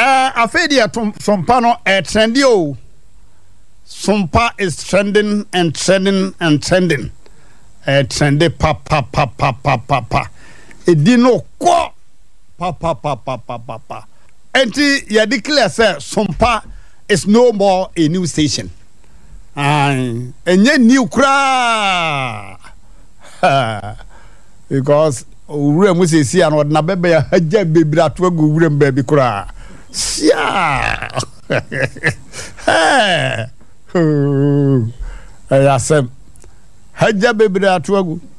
Afedi Sompa no trendy o. Sompa is trending and trending and trending. Trendy pa. Edino ko pa. Enti ya declare say Sompa is no more a new station. Enye new kra. Because owura mu sesi an odna bebe ya haja bebira to agu owura mbabi kra. Sia. Hey. Ayasem. Haja bebira to agu